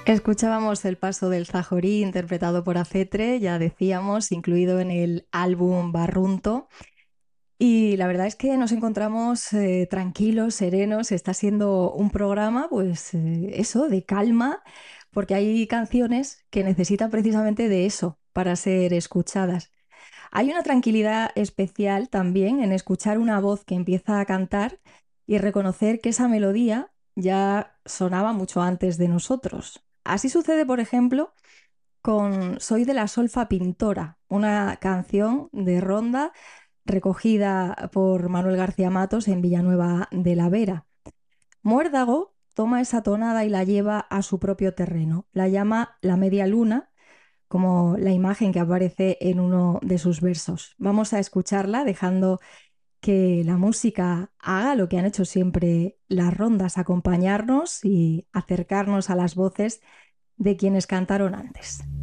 Escuchábamos el paso del Zahorí interpretado por Acetre, ya decíamos, incluido en el álbum Barrunto. Y la verdad es que nos encontramos tranquilos, serenos. Está siendo un programa, pues eso, de calma, porque hay canciones que necesitan precisamente de eso para ser escuchadas. Hay una tranquilidad especial también en escuchar una voz que empieza a cantar y reconocer que esa melodía ya sonaba mucho antes de nosotros. Así sucede, por ejemplo, con Soy de la Solfa Pintora, una canción de Ronda recogida por Manuel García Matos en Villanueva de la Vera. Muérdago toma esa tonada y la lleva a su propio terreno. La llama la media luna, como la imagen que aparece en uno de sus versos. Vamos a escucharla dejando que la música haga lo que han hecho siempre las rondas, acompañarnos y acercarnos a las voces de quienes cantaron antes.